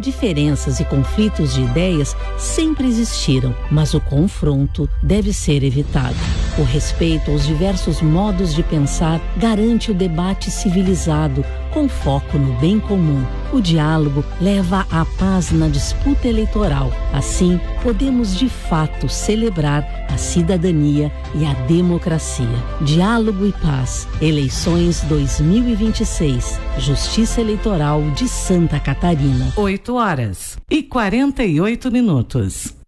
Diferenças e conflitos de ideias sempre existiram, mas o confronto deve ser evitado. O respeito aos diversos modos de pensar garante o debate civilizado, com foco no bem comum. O diálogo leva à paz na disputa eleitoral. Assim, podemos de fato celebrar a cidadania e a democracia. Diálogo e paz. Eleições 2026. Justiça Eleitoral de Santa Catarina. 8h48.